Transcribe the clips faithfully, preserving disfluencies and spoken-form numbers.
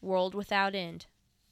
world without end.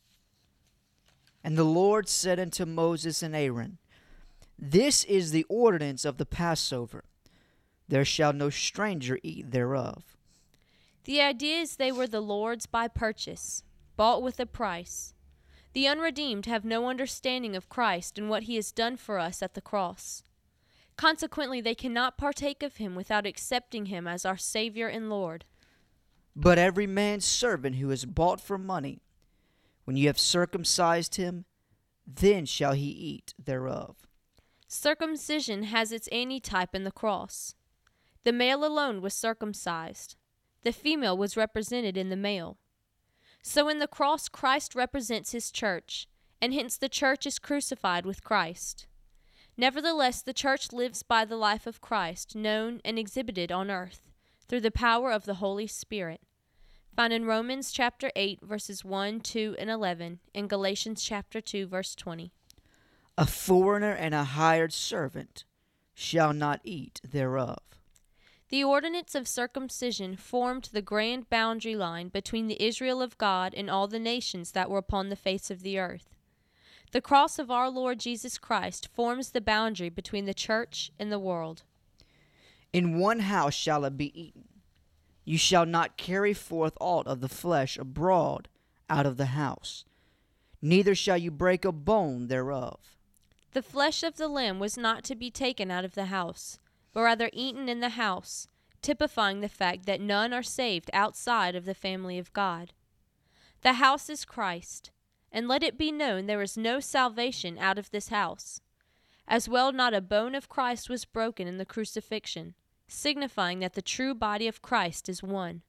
And the Lord said unto Moses and Aaron, This is the ordinance of the Passover. There shall no stranger eat thereof. The idea is they were the Lord's by purchase, bought with a price. The unredeemed have no understanding of Christ and what he has done for us at the cross. Consequently, they cannot partake of him without accepting him as our Savior and Lord. But every man's servant who is bought for money, when you have circumcised him, then shall he eat thereof. Circumcision has its antitype in the cross. The male alone was circumcised. The female was represented in the male. So in the cross, Christ represents his church, and hence the church is crucified with Christ. Nevertheless, the church lives by the life of Christ, known and exhibited on earth, through the power of the Holy Spirit. Found in Romans chapter eight, verses one, two, and eleven, and Galatians chapter two, verse twenty. A foreigner and a hired servant shall not eat thereof. The ordinance of circumcision formed the grand boundary line between the Israel of God and all the nations that were upon the face of the earth. The cross of our Lord Jesus Christ forms the boundary between the church and the world. In one house shall it be eaten. You shall not carry forth aught of the flesh abroad out of the house, neither shall you break a bone thereof. The flesh of the lamb was not to be taken out of the house, but rather eaten in the house, typifying the fact that none are saved outside of the family of God. The house is Christ, and let it be known there is no salvation out of this house. As well, not a bone of Christ was broken in the crucifixion, signifying that the true body of Christ is one.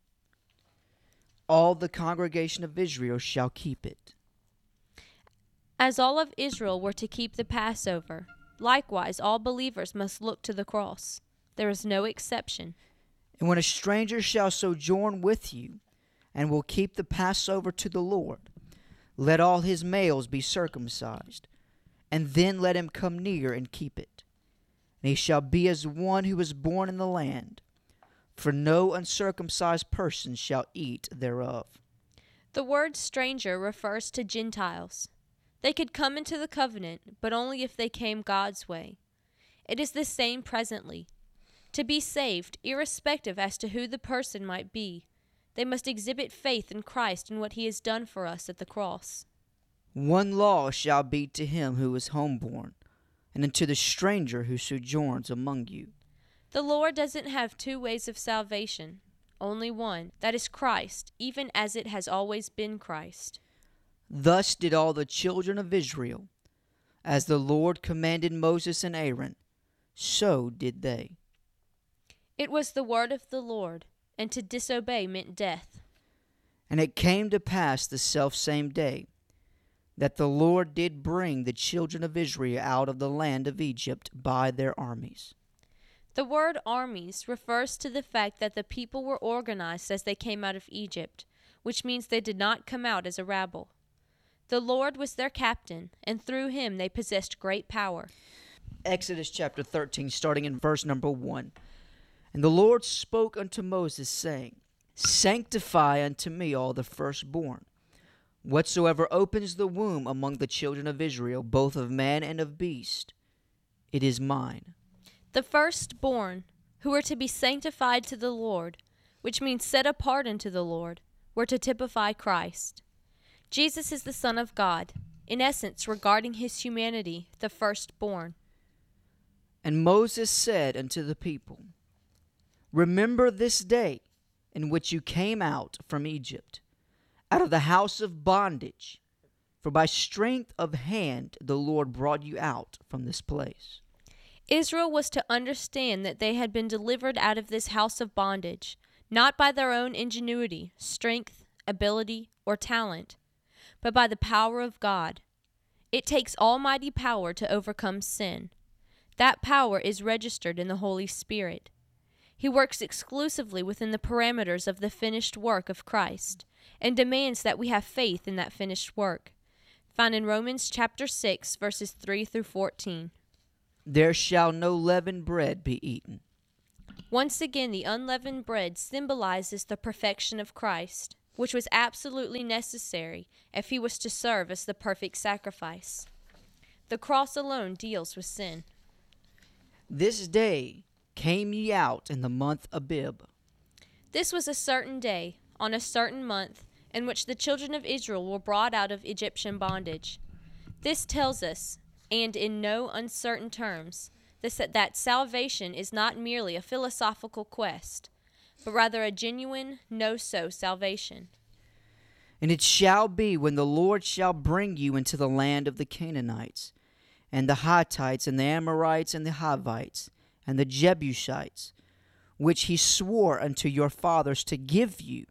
All the congregation of Israel shall keep it. As all of Israel were to keep the Passover, likewise all believers must look to the cross. There is no exception. And when a stranger shall sojourn with you, and will keep the Passover to the Lord, let all his males be circumcised, and then let him come near and keep it. And he shall be as one who is born in the land, for no uncircumcised person shall eat thereof. The word stranger refers to Gentiles. They could come into the covenant, but only if they came God's way. It is the same presently. To be saved, irrespective as to who the person might be, they must exhibit faith in Christ and what he has done for us at the cross. One law shall be to him who is homeborn, and unto the stranger who sojourns among you. The Lord doesn't have two ways of salvation, only one, that is Christ, even as it has always been Christ. Thus did all the children of Israel, as the Lord commanded Moses and Aaron, so did they. It was the word of the Lord, and to disobey meant death. And it came to pass the selfsame day, that the Lord did bring the children of Israel out of the land of Egypt by their armies. The word armies refers to the fact that the people were organized as they came out of Egypt, which means they did not come out as a rabble. The Lord was their captain, and through him they possessed great power. Exodus chapter thirteen, starting in verse number one. And the Lord spoke unto Moses, saying, Sanctify unto me all the firstborn, whatsoever opens the womb among the children of Israel, both of man and of beast, it is mine. The firstborn, who were to be sanctified to the Lord, which means set apart unto the Lord, were to typify Christ. Jesus is the Son of God, in essence regarding his humanity, the firstborn. And Moses said unto the people, Remember this day in which you came out from Egypt, out of the house of bondage, for by strength of hand the Lord brought you out from this place. Israel was to understand that they had been delivered out of this house of bondage, not by their own ingenuity, strength, ability, or talent, but by the power of God. It takes almighty power to overcome sin. That power is registered in the Holy Spirit. He works exclusively within the parameters of the finished work of Christ, and demands that we have faith in that finished work. Found in Romans chapter six, verses three through fourteen. There shall no leavened bread be eaten. Once again, the unleavened bread symbolizes the perfection of Christ. which was absolutely necessary if he was to serve as the perfect sacrifice. The cross alone deals with sin. This day came ye out in the month Abib. This was a certain day, on a certain month, in which the children of Israel were brought out of Egyptian bondage. This tells us, and in no uncertain terms, this, that salvation is not merely a philosophical quest, but rather a genuine, no-so salvation. And it shall be when the Lord shall bring you into the land of the Canaanites, and the Hittites, and the Amorites, and the Hivites, and the Jebusites, which he swore unto your fathers to give you,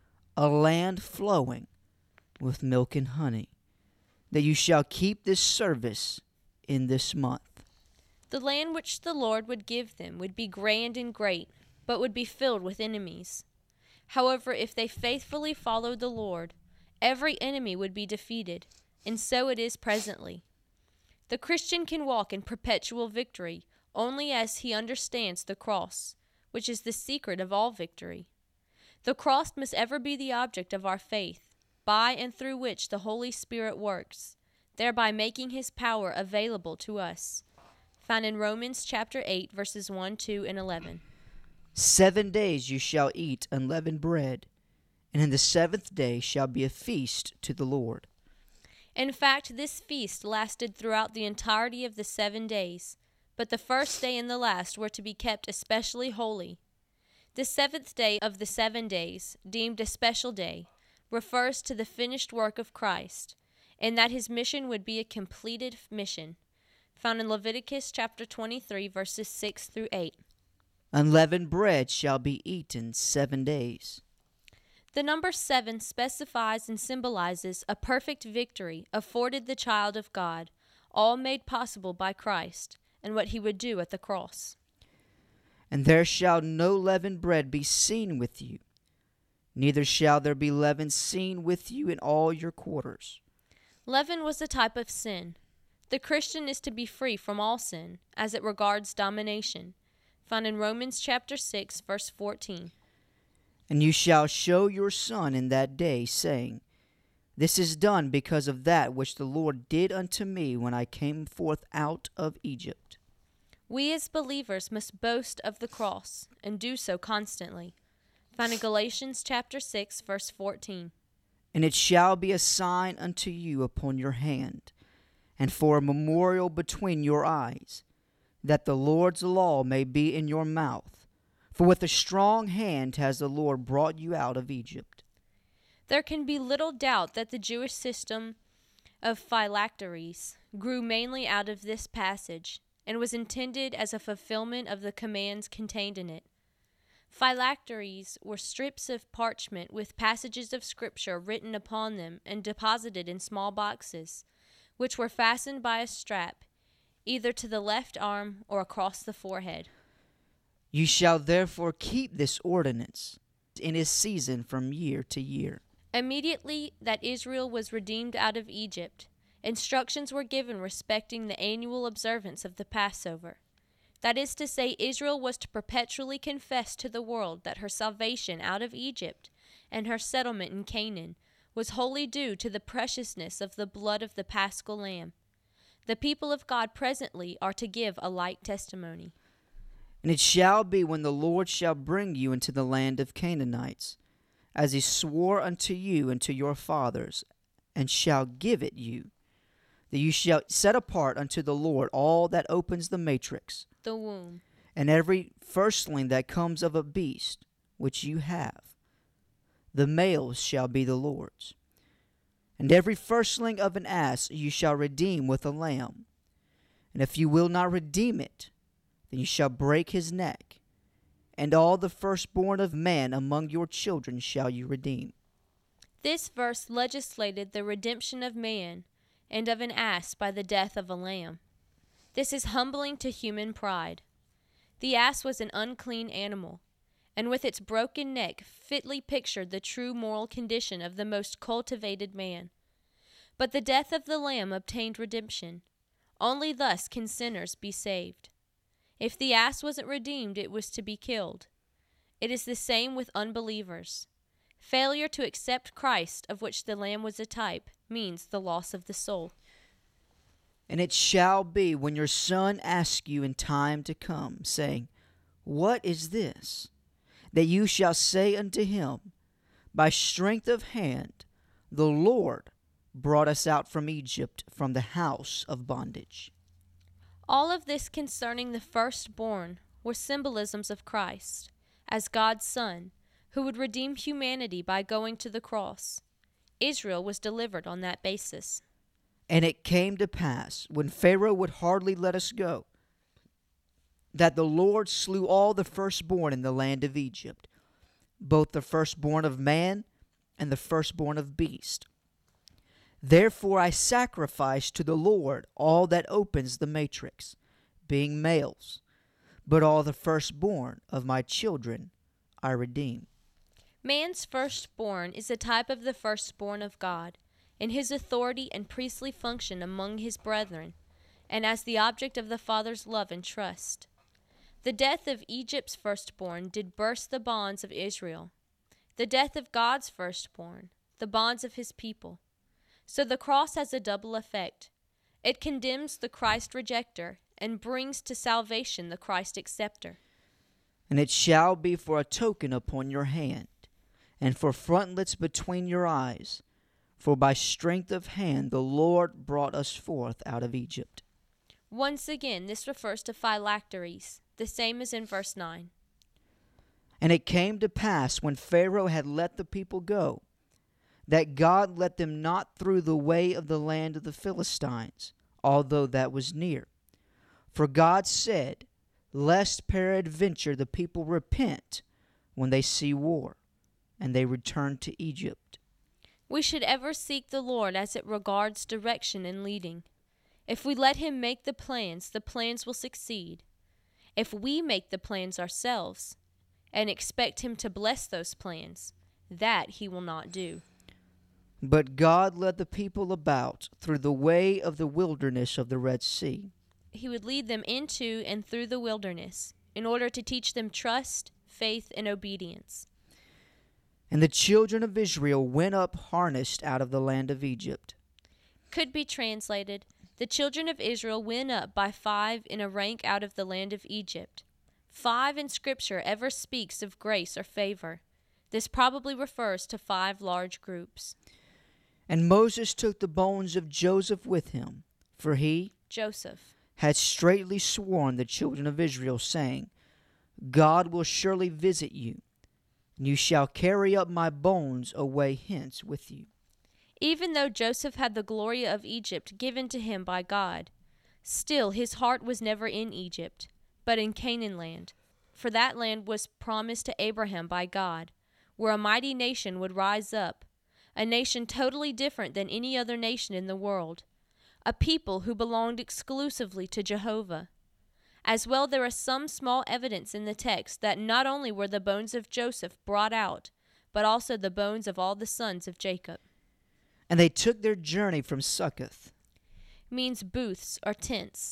a land flowing with milk and honey, that you shall keep this service in this month. The land which the Lord would give them would be grand and great, but would be filled with enemies. However, if they faithfully followed the Lord, every enemy would be defeated, and so it is presently. The Christian can walk in perpetual victory only as he understands the cross, which is the secret of all victory. The cross must ever be the object of our faith, by and through which the Holy Spirit works, thereby making his power available to us. Found in Romans chapter eight, verses one, two, and eleven. Seven days you shall eat unleavened bread, and in the seventh day shall be a feast to the Lord. In fact, this feast lasted throughout the entirety of the seven days, but the first day and the last were to be kept especially holy. The seventh day of the seven days, deemed a special day, refers to the finished work of Christ, and that his mission would be a completed mission. Found in Leviticus chapter twenty-three, verses six through eight. Unleavened bread shall be eaten seven days. The number seven specifies and symbolizes a perfect victory afforded the child of God, all made possible by Christ, and what he would do at the cross. And there shall no leavened bread be seen with you, neither shall there be leaven seen with you in all your quarters. Leaven was a type of sin. The Christian is to be free from all sin, as it regards domination. Found in Romans chapter six, verse fourteen. And you shall show your son in that day, saying, This is done because of that which the Lord did unto me when I came forth out of Egypt. We as believers must boast of the cross, and do so constantly. Found in Galatians chapter six, verse fourteen. And it shall be a sign unto you upon your hand, and for a memorial between your eyes, that the Lord's law may be in your mouth. For with a strong hand has the Lord brought you out of Egypt. There can be little doubt that the Jewish system of phylacteries grew mainly out of this passage, and was intended as a fulfillment of the commands contained in it. Phylacteries were strips of parchment with passages of Scripture written upon them and deposited in small boxes, which were fastened by a strap, either to the left arm or across the forehead. You shall therefore keep this ordinance in his season from year to year. Immediately that Israel was redeemed out of Egypt, instructions were given respecting the annual observance of the Passover. That is to say, Israel was to perpetually confess to the world that her salvation out of Egypt and her settlement in Canaan was wholly due to the preciousness of the blood of the Paschal Lamb. The people of God presently are to give a like testimony. And it shall be when the Lord shall bring you into the land of Canaanites, as he swore unto you and to your fathers, and shall give it you, that you shall set apart unto the Lord all that opens the matrix, The womb, and every firstling that comes of a beast which you have. The males shall be the Lord's. And every firstling of an ass you shall redeem with a lamb. And if you will not redeem it, then you shall break his neck. And all the firstborn of man among your children shall you redeem. This verse legislated the redemption of man and of an ass by the death of a lamb. This is humbling to human pride. The ass was an unclean animal, and with its broken neck fitly pictured the true moral condition of the most cultivated man. But the death of the lamb obtained redemption. Only thus can sinners be saved. If the ass wasn't redeemed, it was to be killed. It is the same with unbelievers. Failure to accept Christ, of which the Lamb was a type, means the loss of the soul. And it shall be when your son asks you in time to come, saying, What is this? That you shall say unto him, By strength of hand the Lord brought us out from Egypt, from the house of bondage. All of this concerning the firstborn were symbolisms of Christ, as God's Son, who would redeem humanity by going to the cross. Israel was delivered on that basis. And it came to pass, when Pharaoh would hardly let us go, that the Lord slew all the firstborn in the land of Egypt, both the firstborn of man and the firstborn of beast. Therefore I sacrifice to the Lord all that opens the matrix, being males, but all the firstborn of my children I redeem. Man's firstborn is a type of the firstborn of God, in his authority and priestly function among his brethren, and as the object of the Father's love and trust. The death of Egypt's firstborn did burst the bonds of Israel, the death of God's firstborn, the bonds of his people. So the cross has a double effect. It condemns the Christ rejecter and brings to salvation the Christ acceptor. And it shall be for a token upon your hand, and for frontlets between your eyes, for by strength of hand the Lord brought us forth out of Egypt. Once again, this refers to phylacteries, the same as in verse nine. And it came to pass, when Pharaoh had let the people go, that God let them not through the way of the land of the Philistines, although that was near. For God said, Lest peradventure the people repent when they see war, and they return to Egypt. We should ever seek the Lord as it regards direction and leading. If we let him make the plans, the plans will succeed. If we make the plans ourselves and expect him to bless those plans, that he will not do. But God led the people about through the way of the wilderness of the Red Sea. He would lead them into and through the wilderness in order to teach them trust, faith, and obedience. And the children of Israel went up harnessed out of the land of Egypt. Could be translated, the children of Israel went up by five in a rank out of the land of Egypt. Five in Scripture ever speaks of grace or favor. This probably refers to five large groups. And Moses took the bones of Joseph with him, for he, Joseph, had straitly sworn the children of Israel, saying, God will surely visit you, and you shall carry up my bones away hence with you. Even though Joseph had the glory of Egypt given to him by God, still his heart was never in Egypt, but in Canaan land, for that land was promised to Abraham by God, where a mighty nation would rise up, a nation totally different than any other nation in the world, a people who belonged exclusively to Jehovah. As well, there is some small evidence in the text that not only were the bones of Joseph brought out, but also the bones of all the sons of Jacob. And they took their journey from Succoth. Means booths or tents.